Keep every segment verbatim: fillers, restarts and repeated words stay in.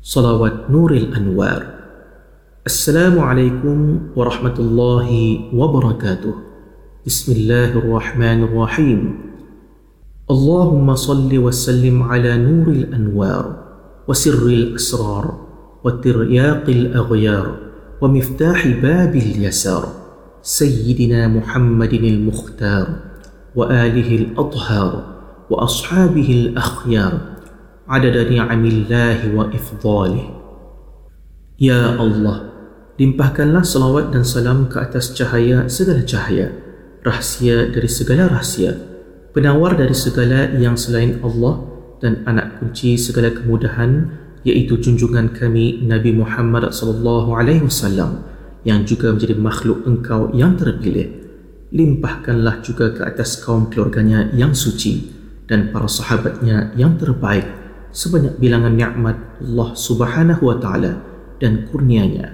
Salawat Nuril Anwar. Assalamualaikum warahmatullahi wabarakatuh. Bismillahirrahmanirrahim. Allahumma salli wa sallim ala Nuril Anwar wa sirril asrar wa tiryaqil aghyar wa miftahi babil yasar Sayyidina Muhammadin al-Mukhtar wa alihi al-adhar wa ashabihi al-akhyar adada ni'amillahi wa ifdalih. Ya Allah, limpahkanlah salawat dan salam ke atas cahaya segala cahaya, rahsia dari segala rahsia, penawar dari segala yang selain Allah, dan anak kunci segala kemudahan, iaitu junjungan kami Nabi Muhammad sallallahu alaihi wasallam yang juga menjadi makhluk Engkau yang terpilih. Limpahkanlah juga ke atas kaum keluarganya yang suci dan para sahabatnya yang terbaik sebanyak bilangan nikmat Allah Subhanahu wa taala dan kurnianya.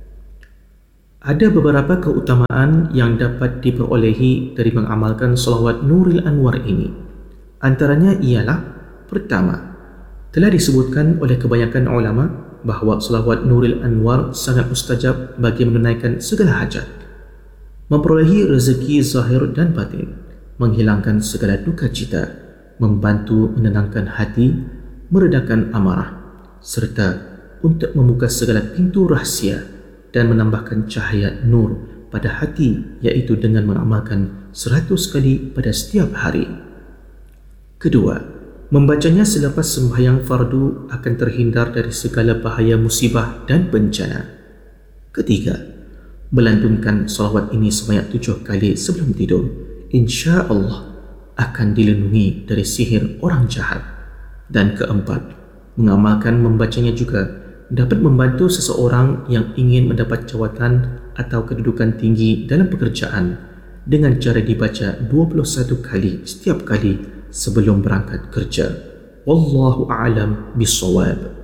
Ada beberapa keutamaan yang dapat diperolehi dari mengamalkan salawat Nuril Anwar ini. Antaranya ialah, pertama, telah disebutkan oleh kebanyakan ulama bahawa salawat Nuril Anwar sangat mustajab bagi menunaikan segala hajat, memperolehi rezeki zahir dan batin, menghilangkan segala duka cita, membantu menenangkan hati, meredakan amarah, serta untuk membuka segala pintu rahsia dan menambahkan cahaya nur pada hati, iaitu dengan mengamalkan seratus kali pada setiap hari. Kedua, membacanya selepas sembahyang fardu akan terhindar dari segala bahaya musibah dan bencana. Ketiga, melantunkan salawat ini sebanyak tujuh kali sebelum tidur, insya Allah akan dilindungi dari sihir orang jahat. Dan keempat, mengamalkan membacanya juga dapat membantu seseorang yang ingin mendapat jawatan atau kedudukan tinggi dalam pekerjaan dengan cara dibaca dua puluh satu kali setiap kali sebelum berangkat kerja. Wallahu a'lam bissawab.